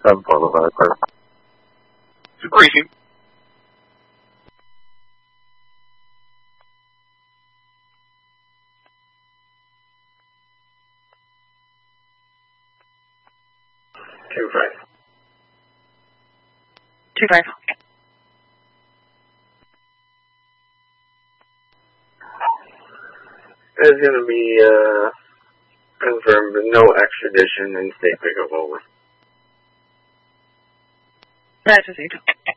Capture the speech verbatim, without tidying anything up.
seven four, Nevada, clear. Briefing. Two five. Two five. There's going to be, uh, confirmed no extradition and state pickup over. That's received.